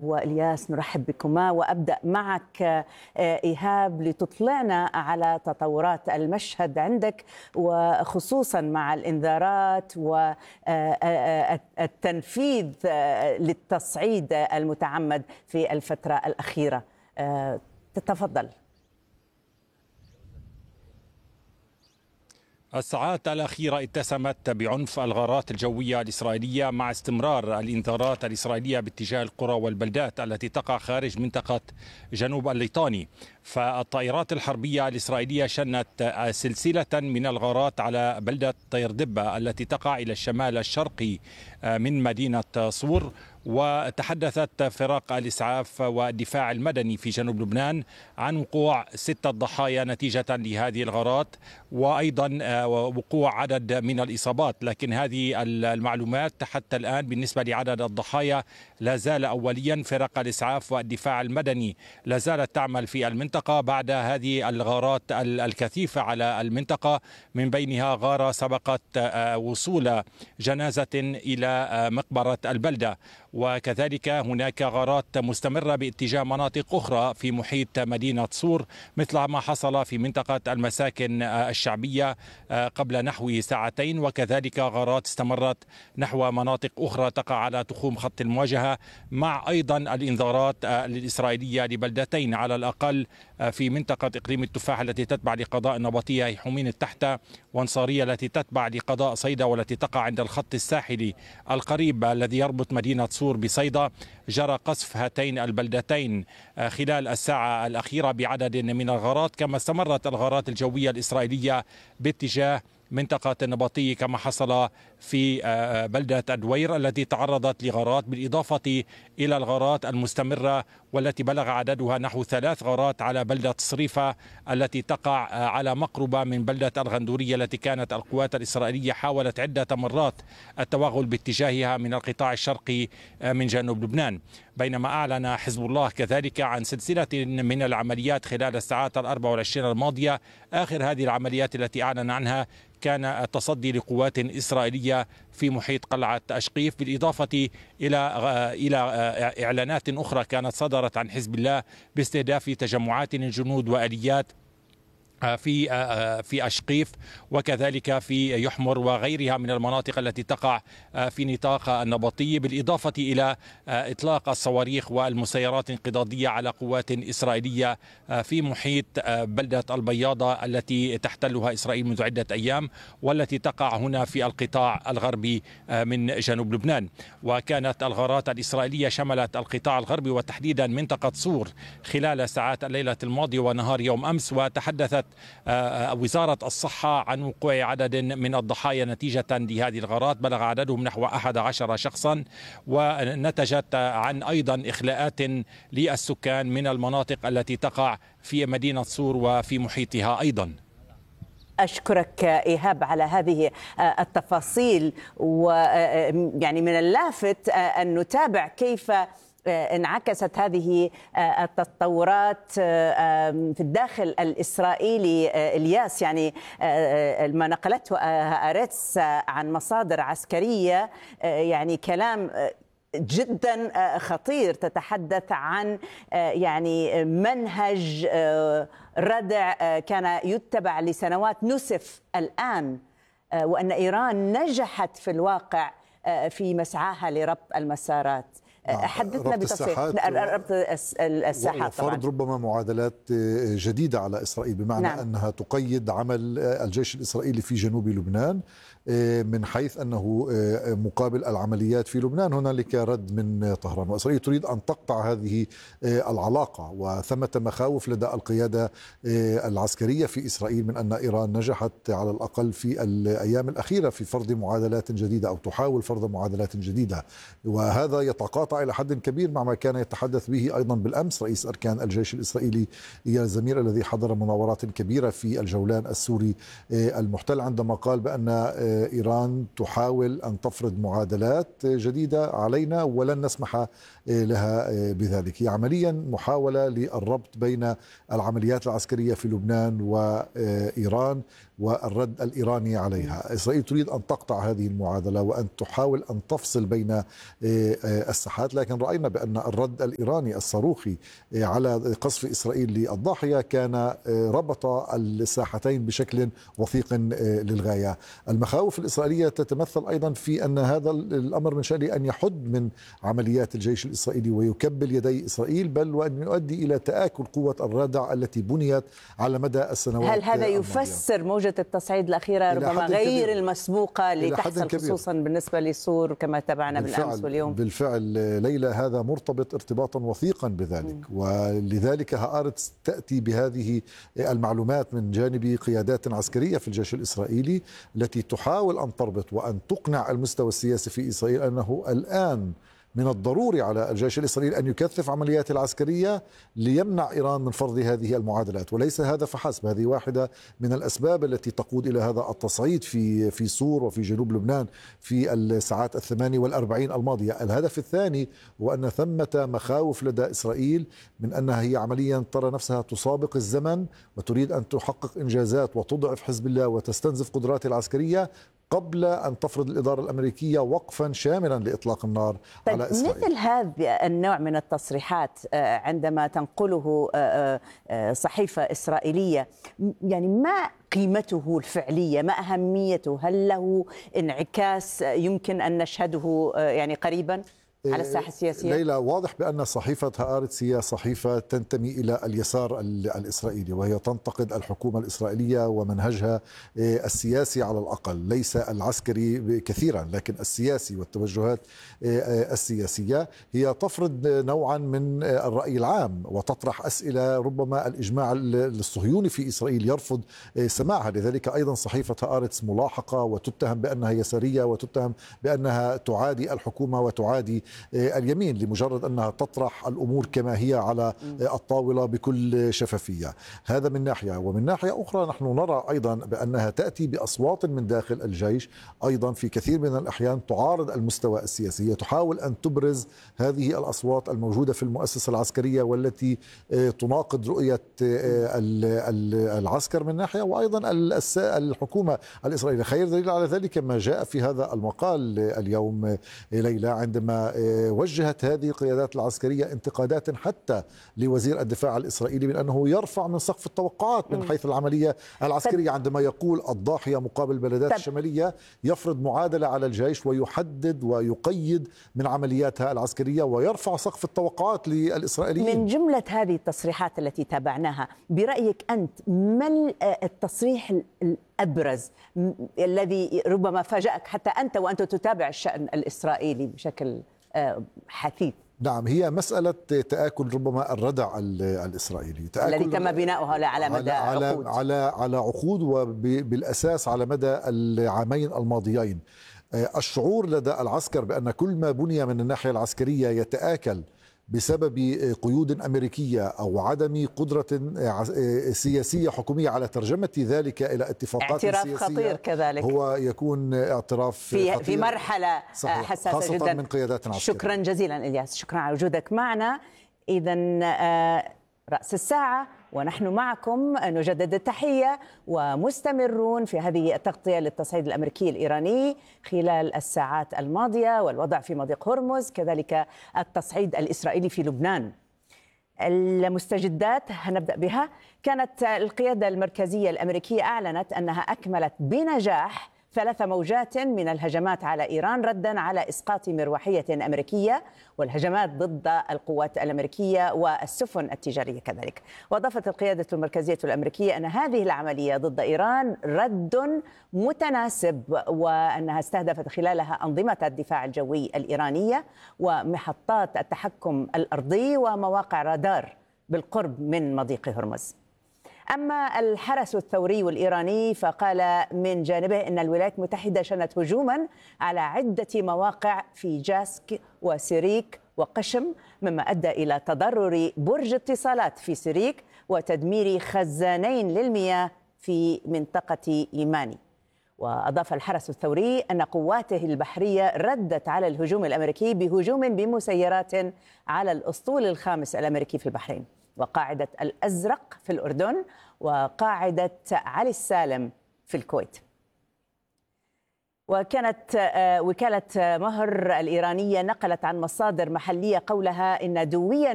وإلياس، نرحب بكما، وأبدأ معك إيهاب لتطلعنا على تطورات المشهد عندك، وخصوصا مع الإنذارات والتنفيذ للتصعيد المتعمد في الفترة الأخيرة. تتفضل. الساعات الأخيرة اتسمت بعنف الغارات الجوية الإسرائيلية مع استمرار الإنذارات الإسرائيلية باتجاه القرى والبلدات التي تقع خارج منطقة جنوب الليطاني. فالطائرات الحربية الإسرائيلية شنت سلسلة من الغارات على بلدة طير دبة التي تقع إلى الشمال الشرقي من مدينة صور. وتحدثت فرق الإسعاف والدفاع المدني في جنوب لبنان عن وقوع 6 ضحايا نتيجة لهذه الغارات، وأيضا وقوع عدد من الإصابات. لكن هذه المعلومات حتى الآن بالنسبة لعدد الضحايا لا زال أوليا. فرق الإسعاف والدفاع المدني لا زالت تعمل في المنطقة بعد هذه الغارات الكثيفة على المنطقة، من بينها غارة سبقت وصول جنازة إلى مقبرة البلدة. وكذلك هناك غارات مستمرة باتجاه مناطق أخرى في محيط مدينة صور، مثل ما حصل في منطقة المساكن الشعبية قبل نحو ساعتين، وكذلك غارات استمرت نحو مناطق أخرى تقع على تخوم خط المواجهة، مع أيضا الإنذارات الإسرائيلية لبلدتين على الأقل في منطقة إقليم التفاح التي تتبع لقضاء النبطية حمين التحتة، وانصارية التي تتبع لقضاء صيدا والتي تقع عند الخط الساحلي القريب الذي يربط مدينة صور بصيدا. جرى قصف هاتين البلدتين خلال الساعة الأخيرة بعدد من الغارات، كما استمرت الغارات الجوية الإسرائيلية باتجاه منطقة النبطية كما حصل في بلدة الدوير التي تعرضت لغارات، بالإضافة إلى الغارات المستمرة والتي بلغ عددها نحو 3 غارات على بلدة صريفة التي تقع على مقربة من بلدة الغندورية، التي كانت القوات الإسرائيلية حاولت عدة مرات التوغل باتجاهها من القطاع الشرقي من جنوب لبنان. بينما أعلن حزب الله كذلك عن سلسلة من العمليات خلال الساعات 24 الماضية. آخر هذه العمليات التي أعلن عنها كان التصدي لقوات إسرائيلية في محيط قلعة أشقيف، بالإضافة إلى إعلانات أخرى كانت صدرت عن حزب الله باستهداف تجمعات الجنود وآليات في أشقيف، وكذلك في يحمر وغيرها من المناطق التي تقع في نطاق النبطي، بالإضافة إلى إطلاق الصواريخ والمسيرات الانقضاضية على قوات إسرائيلية في محيط بلدة البياضة التي تحتلها إسرائيل منذ عدة أيام، والتي تقع هنا في القطاع الغربي من جنوب لبنان. وكانت الغارات الإسرائيلية شملت القطاع الغربي وتحديدا منطقة صور خلال ساعات الليلة الماضية ونهار يوم أمس. وتحدثت وزارة الصحة عن وقوع عدد من الضحايا نتيجة لهذه الغارات، بلغ عددهم نحو 11 شخصا، ونتجت عن أيضا إخلاءات للسكان من المناطق التي تقع في مدينة صور وفي محيطها أيضا. أشكرك إيهاب على هذه التفاصيل، ويعني من اللافت أن نتابع كيف انعكست هذه التطورات في الداخل الإسرائيلي. إلياس، يعني ما نقلته هآرتس عن مصادر عسكرية يعني كلام جدا خطير، تتحدث عن يعني منهج ردع كان يتبع لسنوات نسف الآن، وأن إيران نجحت في الواقع في مسعاها لربط المسارات. حدثنا بتفصيل ربط الساحات، فرض ربما معادلات جديدة على إسرائيل، بمعنى أنها تقيد عمل الجيش الإسرائيلي في جنوب لبنان، من حيث أنه مقابل العمليات في لبنان هنالك رد من طهران، وإسرائيل تريد أن تقطع هذه العلاقة. وثمة مخاوف لدى القيادة العسكرية في إسرائيل من أن إيران نجحت على الأقل في الأيام الأخيرة في فرض معادلات جديدة، أو تحاول فرض معادلات جديدة، وهذا يتقاطع إلى حد كبير مع ما كان يتحدث به أيضا بالأمس رئيس أركان الجيش الإسرائيلي إيال زمير، الذي حضر مناورات كبيرة في الجولان السوري المحتل، عندما قال بأن إيران تحاول أن تفرض معادلات جديدة علينا ولن نسمح لها بذلك. هي عمليا محاولة للربط بين العمليات العسكرية في لبنان وإيران والرد الإيراني عليها. إسرائيل تريد أن تقطع هذه المعادلة وأن تحاول أن تفصل بين الساحات، لكن رأينا بأن الرد الإيراني الصاروخي على قصف إسرائيل للضاحية كان ربط الساحتين بشكل وثيق للغاية. المخاوف الإسرائيلية تتمثل أيضا في أن هذا الأمر من شأنه أن يحد من عمليات الجيش الإسرائيلي ويكبل يدي إسرائيل، بل وأن يؤدي إلى تآكل قوة الردع التي بنيت على مدى السنوات. هل هذا يفسر موجة التصعيد الأخيرة ربما غير المسبوقة اللي تحصل خصوصا بالنسبة لسور كما تابعنا بالأمس واليوم؟ بالفعل ليلى، هذا مرتبط ارتباطا وثيقا بذلك، ولذلك هآرتس تأتي بهذه المعلومات من جانب قيادات عسكرية في الجيش الإسرائيلي التي تحاول أن تربط وأن تقنع المستوى السياسي في إسرائيل أنه الآن من الضروري على الجيش الإسرائيلي أن يكثف عملياته العسكرية ليمنع إيران من فرض هذه المعادلات. وليس هذا فحسب، هذه واحدة من الأسباب التي تقود إلى هذا التصعيد في سور وفي جنوب لبنان في الساعات 48 الماضية. الهدف الثاني هو أن ثمة مخاوف لدى إسرائيل من أنها هي عمليا ترى نفسها تسابق الزمن وتريد أن تحقق إنجازات وتضعف حزب الله وتستنزف قدراتها العسكرية قبل أن تفرض الإدارة الأمريكية وقفا شاملا لإطلاق النار على إسرائيل. مثل هذا النوع من التصريحات عندما تنقله صحيفة إسرائيلية، يعني ما قيمته الفعلية؟ ما أهميته؟ هل له انعكاس يمكن أن نشهده يعني قريبا على الساحة السياسية؟ ليلى، واضح بأن صحيفة هآرتس هي صحيفة تنتمي إلى اليسار الإسرائيلي، وهي تنتقد الحكومة الإسرائيلية ومنهجها السياسي على الأقل، ليس العسكري كثيرا لكن السياسي والتوجهات السياسية. هي تفرض نوعا من الرأي العام وتطرح أسئلة ربما الإجماع الصهيوني في إسرائيل يرفض سماعها. لذلك أيضا صحيفة هآرتس ملاحقة وتتهم بأنها يسارية وتتهم بأنها تعادي الحكومة وتعادي اليمين لمجرد أنها تطرح الأمور كما هي على الطاولة بكل شفافية. هذا من ناحية، ومن ناحية أخرى نحن نرى أيضا بأنها تأتي بأصوات من داخل الجيش أيضا في كثير من الأحيان تعارض المستوى السياسي، تحاول أن تبرز هذه الأصوات الموجودة في المؤسسة العسكرية والتي تناقض رؤية العسكر من ناحية وأيضا الحكومة الإسرائيلية. خير دليل على ذلك ما جاء في هذا المقال اليوم ليلى، عندما وجهت هذه القيادات العسكرية انتقادات حتى لوزير الدفاع الإسرائيلي من أنه يرفع من سقف التوقعات من حيث العملية العسكرية، عندما يقول الضاحية مقابل البلدات الشمالية يفرض معادلة على الجيش ويحدد ويقيد من عملياتها العسكرية ويرفع سقف التوقعات للإسرائيليين. من جملة هذه التصريحات التي تابعناها، برأيك أنت ما التصريح الأبرز الذي ربما فاجأك حتى أنت وأنت تتابع الشأن الإسرائيلي بشكل حثيث؟ نعم، هي مسألة تآكل ربما الردع الإسرائيلي الذي تم بناؤه على مدى عقود، على عقود وبالأساس على مدى العامين الماضيين. الشعور لدى العسكر بأن كل ما بني من الناحية العسكرية يتآكل بسبب قيود أمريكية أو عدم قدرة سياسية حكومية على ترجمة ذلك إلى اتفاقات سياسية، خطير كذلك، هو يكون اعتراف في مرحلة حساسة خاصة جدا من قيادات عسكرية. شكرا جزيلا إلياس، شكرا على وجودك معنا. إذن رأس الساعة ونحن معكم نجدد التحية ومستمرون في هذه التغطية للتصعيد الأمريكي الإيراني خلال الساعات الماضية والوضع في مضيق هرمز، كذلك التصعيد الإسرائيلي في لبنان. المستجدات هنبدأ بها. كانت القيادة المركزية الأمريكية أعلنت أنها أكملت بنجاح 3 موجات من الهجمات على إيران ردا على إسقاط مروحية أمريكية والهجمات ضد القوات الأمريكية والسفن التجارية كذلك. وأضافت القيادة المركزية الأمريكية أن هذه العملية ضد إيران رد متناسب، وأنها استهدفت خلالها أنظمة الدفاع الجوي الإيرانية ومحطات التحكم الأرضي ومواقع رادار بالقرب من مضيق هرمز. أما الحرس الثوري الإيراني فقال من جانبه أن الولايات المتحدة شنت هجوما على عدة مواقع في جاسك وسيريك وقشم، مما أدى إلى تضرر برج اتصالات في سيريك وتدمير خزانين للمياه في منطقة يماني. وأضاف الحرس الثوري أن قواته البحرية ردت على الهجوم الأمريكي بهجوم بمسيرات على الأسطول الخامس الأمريكي في البحرين، وقاعدة الأزرق في الأردن، وقاعدة علي السالم في الكويت. وكانت وكالة مهر الإيرانية نقلت عن مصادر محلية قولها إن دويا